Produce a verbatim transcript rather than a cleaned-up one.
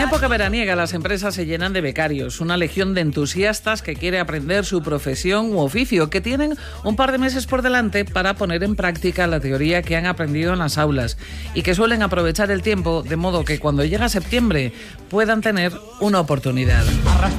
época veraniega las empresas se llenan de becarios, una legión de entusiastas que quiere aprender su profesión u oficio, que tienen un par de meses por delante para poner en práctica la teoría que han aprendido en las aulas y que suelen aprovechar el tiempo de modo que cuando llega septiembre puedan tener una oportunidad.